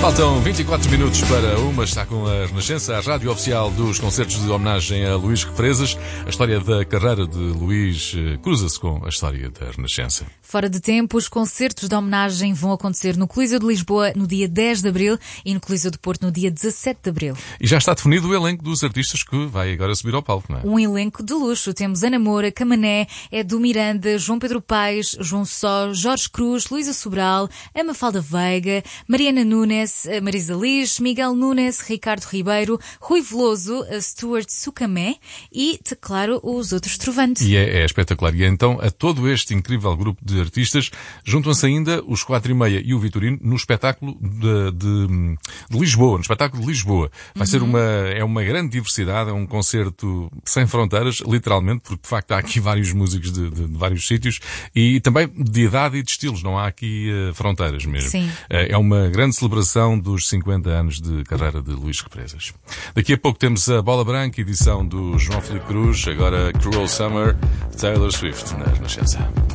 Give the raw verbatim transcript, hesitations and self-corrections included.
Faltam vinte e quatro minutos para uma, está com a Renascença, a rádio oficial dos concertos de homenagem a Luís Represas. A história da carreira de Luís cruza-se com a história da Renascença. Fora de tempo, os concertos de homenagem vão acontecer no Coliseu de Lisboa no dia dez de abril e no Coliseu do Porto no dia dezassete de abril. E já está definido o elenco dos artistas que vai agora subir ao palco, não é? Um elenco de luxo. Temos Ana Moura, Camané, Edu Miranda, João Pedro Paes, João Só, Jorge Cruz, Luísa Sobral, Ama Falda Veiga, Mariana Nunes, Marisa Liz, Miguel Nunes, Ricardo Ribeiro, Rui Veloso, Stuart Sucamé e, claro, os outros trovantes. E é, é espetacular. E então, a todo este incrível grupo de artistas, juntam-se ainda os Quatro e Meia e o Vitorino no espetáculo de, de, de Lisboa, no espetáculo de Lisboa. Vai uhum. ser uma, é uma grande diversidade, é um concerto sem fronteiras, literalmente, porque de facto há aqui vários músicos de, de, de vários sítios e também de idade e de estilos, não há aqui uh, fronteiras mesmo. Sim. Uh, é uma grande celebração dos cinquenta anos de carreira de Luís Represas. Daqui a pouco temos a Bola Branca, edição do João Filipe Cruz, agora Cruel Summer, Taylor Swift na Renascença.